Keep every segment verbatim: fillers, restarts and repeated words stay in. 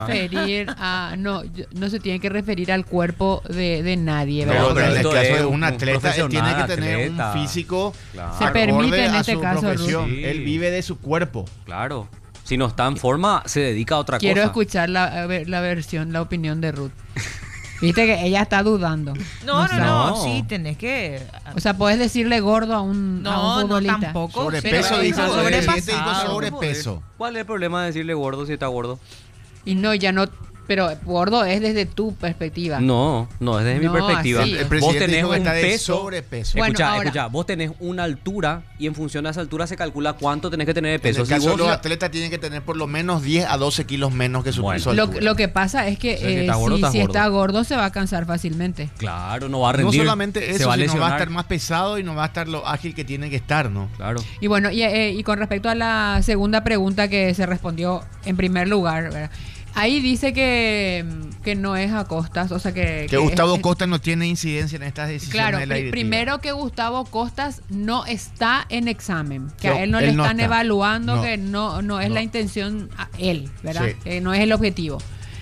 referir a no yo- no se tiene que referir al cuerpo de, de nadie, ¿verdad? Pero, pero en el esto caso es de un un atleta, él profesional, tiene que tener atleta. un físico Claro. Se acorde permite en a este su caso, profesión. Ruth. Sí. Él vive de su cuerpo. Claro. Si no está en forma, se dedica a otra Quiero cosa. escuchar la, a ver, la versión, la opinión de Ruth. Viste que ella está dudando. No, no, sabe. no, No. sí, tenés que... O sea, puedes decirle gordo a un, a un No, no, futbolista. tampoco. Sobrepeso, pero- dijo, no, el presidente dijo sobrepasado. sobrepeso. ¿Cuál es el problema de decirle gordo si está gordo? Y no, ya no. Pero gordo es desde tu perspectiva. No, no, es desde No, mi perspectiva. así. El Vos presidente tenés dijo que un está de peso. sobrepeso. Bueno, Escucha, ahora- escucha, vos tenés una altura y en función de esa altura se calcula cuánto tenés que tener de En peso. el Si caso de vos los la- atletas tienen que tener por lo menos diez a doce kilos menos que su Bueno. peso. Lo, altura. lo que pasa es que O sea, si eh, está gordo, si, estás si gordo. está gordo se va a cansar fácilmente. Claro, no va a No rendir. solamente se eso, va a sino va a lesionar. estar más pesado y no va a estar lo ágil que tiene que estar, ¿no? Claro. Y bueno, y, eh, y con respecto a la segunda pregunta que se respondió en primer lugar, ¿verdad? Ahí dice que, que no es a costas, o sea que... Que Gustavo es- Costa no tiene incidencia en estas decisiones Claro, de la pri- directiva. primero que Gustavo Costas no está en examen, que No, a él no él le no están está. evaluando, No. que no, no es No. la intención a él, ¿verdad? Sí. Eh, no es el objetivo.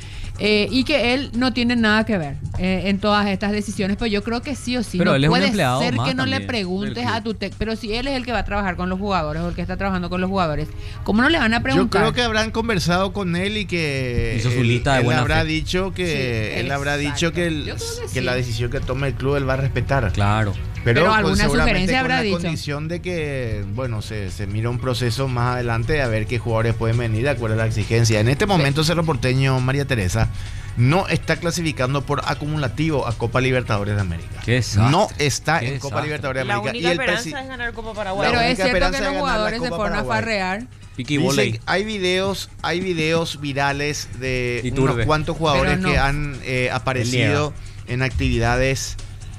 Eh, y que él no tiene nada que ver eh, en todas estas decisiones, pero yo creo que sí o sí. Pero no él es un puede empleado ser más que no le también preguntes del club. a tu tec, pero si él es el que va a trabajar con los jugadores o el que está trabajando con los jugadores, ¿cómo no le van a Yo preguntar? creo que habrán conversado con él y que Hizo su él, lista de él buena habrá fe. dicho que Sí, él habrá exacto. dicho que, el- Yo creo que que sí. la decisión que tome el club él va a respetar. Claro. Pero, Pero con- alguna seguramente sugerencia con habrá la dicho. condición de que, bueno, se, se mira un proceso más adelante a ver qué jugadores pueden venir de acuerdo a la exigencia. En este momento Cerro Porteño, María Teresa, no está clasificando por acumulativo a Copa Libertadores de América. Qué desastre. No está Qué en Copa desastre. Libertadores de La América. única y el esperanza presi- es ganar Copa Paraguay. Pero la es única cierto que esperanza los de ganar la jugadores se Copa fueron a Paraguay. farrear. Piqui Dice voley. que hay videos, hay videos virales de Iturbe. unos cuantos jugadores Pero no. que han eh, aparecido en actividades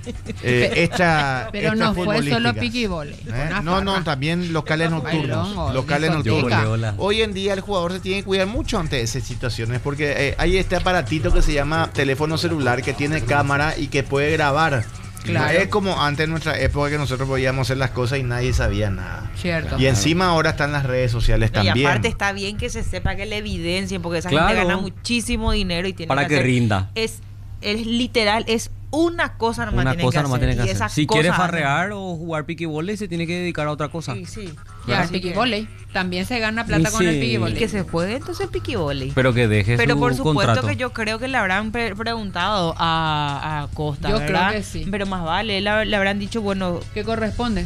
eh, extra, Pero no fue solo extrafutbolísticas. piqui voley. fue ¿Eh? una No, no, farra. también locales nocturnos. Bailongo, Locales discoteca. nocturnos. Hola. Hoy en día el jugador se tiene que cuidar mucho ante esas situaciones porque eh, hay este aparatito que se llama teléfono celular que tiene cámara y que puede grabar. Claro. No es como antes en nuestra época que nosotros podíamos hacer las cosas y nadie sabía nada. Cierto. Y encima ahora están las redes sociales Y también. aparte está bien que se sepa que le evidencien, porque esa Claro. gente gana muchísimo dinero y tiene Para que hacer- rinda. Es, es literal, es una cosa nomás Una tienen cosa que nomás hacer. tiene que y hacer. esa Si cosa quiere hacen. farrear o jugar piqui voley, se tiene que dedicar a otra cosa. Sí, sí. Ya, Así piqui que- voley. También se gana plata Y con el sí. piqui Y voley. que se juegue entonces piqui voley. Pero que deje Pero su por supuesto contrato. que yo creo que le habrán pre- preguntado a, a Costa, Yo ¿verdad? creo que sí. Pero más vale, le, le habrán dicho, bueno, ¿Qué corresponde?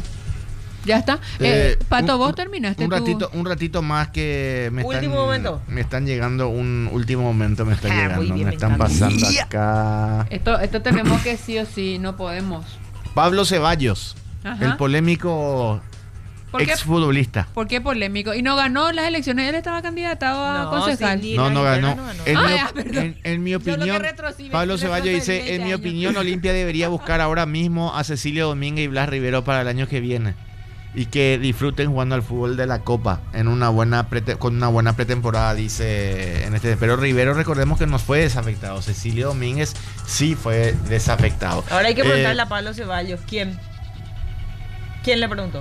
Ya está. Eh, Eh, Pato, un- vos terminaste un tu- ratito, un ratito más que me están, Último momento. me están llegando un último momento me está Ah, muy llegando, bien, me me están encanta. pasando Yeah. acá. Esto, esto tenemos que sí o sí, no podemos. Pablo Ceballos, Ajá. el polémico ¿Por qué, exfutbolista. ¿Por qué polémico? Y no ganó las elecciones, él estaba candidatado a No, concejal. sí, ni- No, no la ganó. interna no ganó. En, Ah, mi, ya, op- perdón. en- en mi Yo lo que opinión, retrocí, Pablo me Ceballos dice, retrocedí en mi veinte años". opinión, Olimpia debería buscar ahora mismo a Cecilio Domínguez y Blas Rivero para el año que viene. Y que disfruten jugando al fútbol de la Copa en una buena prete- con una buena pretemporada, dice en este. Pero Rivero, recordemos que no fue desafectado. Cecilio Domínguez sí fue desafectado. ahora hay que Eh, preguntarle a Pablo Ceballos, ¿quién? ¿Quién le preguntó?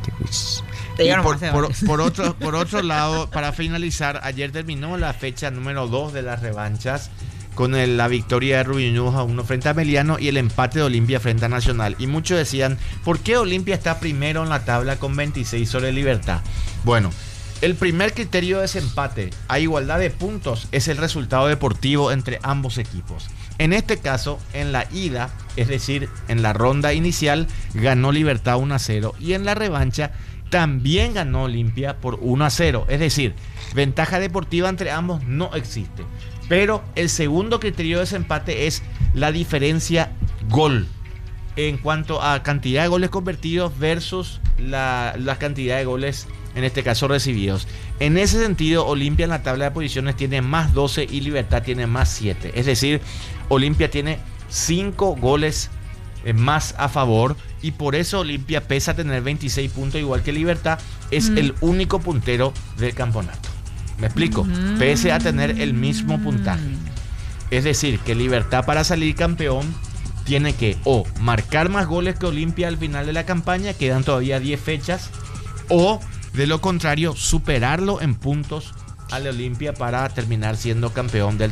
Te Y digo por, nomás, por- Ceballos. por otro, por otro lado, para finalizar, ayer terminó la fecha número dos de las revanchas con el- la victoria de Rubio Ñuz a uno frente a Meliano y el empate de Olimpia frente a Nacional. Y muchos decían, ¿por qué Olimpia está primero en la tabla con veintiséis sobre Libertad? Bueno, el primer criterio de desempate a igualdad de puntos es el resultado deportivo entre ambos equipos. En este caso, en la ida, es decir, en la ronda inicial, ganó Libertad uno a cero y en la revancha también ganó Olimpia por uno a cero. Es decir, ventaja deportiva entre ambos no existe. Pero el segundo criterio de desempate es la diferencia gol en cuanto a cantidad de goles convertidos versus la, la cantidad de goles, en este caso, recibidos. En ese sentido, Olimpia en la tabla de posiciones tiene más doce y Libertad tiene más siete. Es decir, Olimpia tiene cinco goles eh, más a favor y por eso Olimpia, pese a tener veintiséis puntos igual que Libertad, es Mm. el único puntero del campeonato. ¿Me explico? Mm. Pese a tener el mismo puntaje. Es decir, que Libertad, para salir campeón, tiene que o marcar más goles que Olimpia al final de la campaña, quedan todavía diez fechas, o de lo contrario, superarlo en puntos al Olimpia para terminar siendo campeón del